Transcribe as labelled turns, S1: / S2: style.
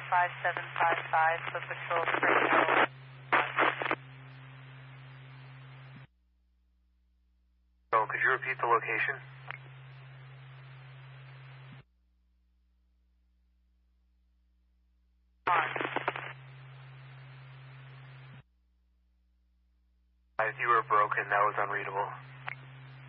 S1: 5755 for patrol radio.
S2: Oh, could you repeat the location? If you were broken, that was unreadable.